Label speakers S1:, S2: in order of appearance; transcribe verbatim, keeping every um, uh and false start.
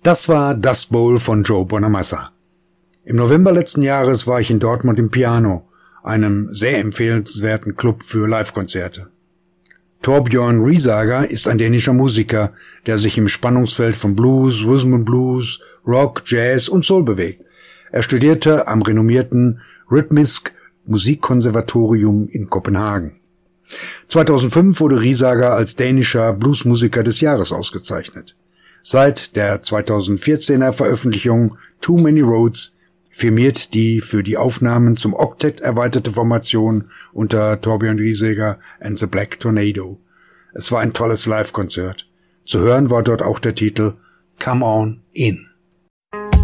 S1: Das war Dust Bowl von Joe Bonamassa. Im November letzten Jahres war ich in Dortmund im Piano, einem sehr empfehlenswerten Club für Livekonzerte. Torbjörn Riesager ist ein dänischer Musiker, der sich im Spannungsfeld von Blues, Rhythm and Blues, Rock, Jazz und Soul bewegt. Er studierte am renommierten Rytmisk Musikkonservatorium in Kopenhagen. zweitausendfünf wurde Riesager als dänischer Bluesmusiker des Jahres ausgezeichnet. Seit der zweitausendvierzehner Veröffentlichung Too Many Roads firmiert die für die Aufnahmen zum Oktett erweiterte Formation unter Torbjörn Riesager and the Black Tornado. Es war ein tolles Live-Konzert. Zu hören war dort auch der Titel Come On In.